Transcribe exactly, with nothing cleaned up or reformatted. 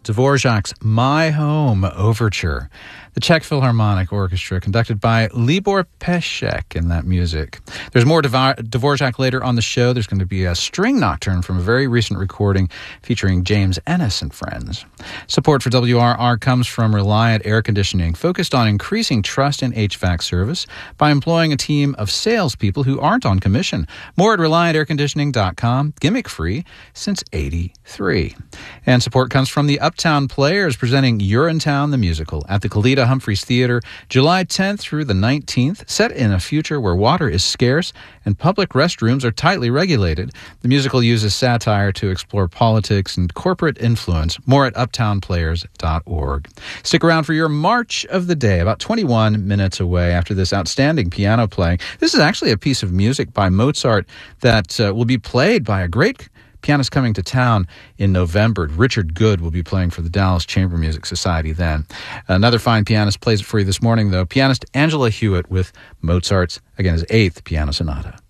Dvorak's My Home Overture, the Czech Philharmonic Orchestra, conducted by Libor Pešek in that music. There's more Dvorak later on the show. There's going to be a string nocturne from a very recent recording featuring James Ennis and friends. Support for W R R comes from Reliant Air Conditioning, focused on increasing trust in H V A C service by employing a team of salespeople who aren't on commission. More at reliant air conditioning dot com, gimmick-free since eighty-three. And support comes from the Uptown Players, presenting Urinetown the Musical at the Kalita Humphreys Theater, July tenth through the nineteenth, set in a future where water is scarce and public restrooms are tightly regulated. The musical uses satire to explore politics and corporate influence. More at uptown players dot org. Stick around for your March of the Day, about twenty-one minutes away after this outstanding piano playing. This is actually a piece of music by Mozart that uh, will be played by a great pianist coming to town in November. Richard Good will be playing for the Dallas Chamber Music Society then. Another fine pianist plays it for you this morning, though. Pianist Angela Hewitt with Mozart's, again, his eighth Piano Sonata.